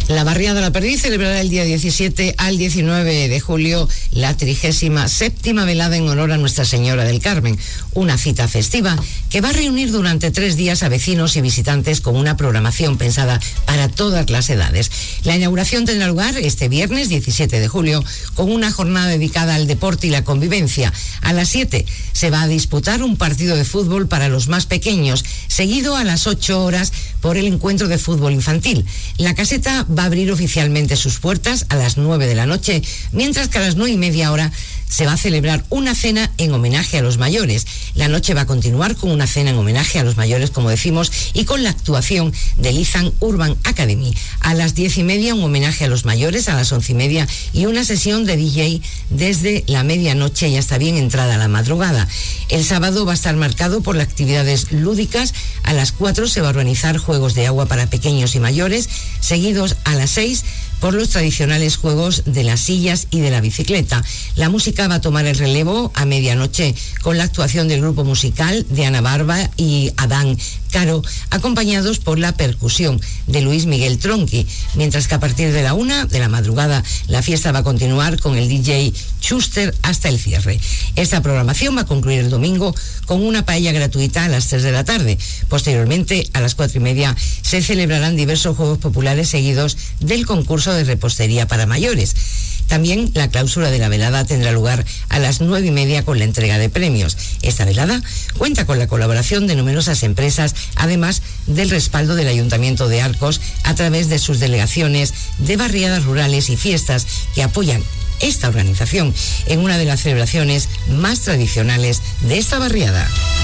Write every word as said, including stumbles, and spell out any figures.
La barriada La Perdiz celebrará el día diecisiete al diecinueve de julio la trigésima séptima velada en honor a Nuestra Señora del Carmen, una cita festiva que va a reunir durante tres días a vecinos y visitantes con una programación pensada para todas las edades. La inauguración tendrá lugar este viernes diecisiete de julio con una jornada dedicada al deporte y la convivencia. A las siete se va a disputar un partido de fútbol para los más pequeños, seguido a las ocho horas por el encuentro de fútbol infantil. La caseta va a abrir oficialmente sus puertas a las nueve de la noche, mientras que a las nueve y media hora se va a celebrar una cena en homenaje a los mayores. La noche va a continuar con una cena en homenaje a los mayores, como decimos, y con la actuación del Izan Urban Academy. A las diez y media un homenaje a los mayores, a las once y media y una sesión de D J desde la medianoche y hasta bien entrada la madrugada. El sábado va a estar marcado por las actividades lúdicas. A las cuatro se va a organizar juegos de agua para pequeños y mayores, seguidos a las seis por los tradicionales juegos de las sillas y de la bicicleta. La música va a tomar el relevo a medianoche con la actuación del grupo musical de Ana Barba y Adán Caro, acompañados por la percusión de Luis Miguel Tronqui, mientras que a partir de la una de la madrugada la fiesta va a continuar con el D J Schuster hasta el cierre. Esta programación va a concluir el domingo con una paella gratuita a las tres de la tarde. Posteriormente, a las cuatro y media, se celebrarán diversos juegos populares seguidos del concurso de repostería para mayores. También la clausura de la velada tendrá lugar a las nueve y media con la entrega de premios. Esta velada cuenta con la colaboración de numerosas empresas, además del respaldo del Ayuntamiento de Arcos a través de sus delegaciones de barriadas rurales y fiestas que apoyan esta organización en una de las celebraciones más tradicionales de esta barriada.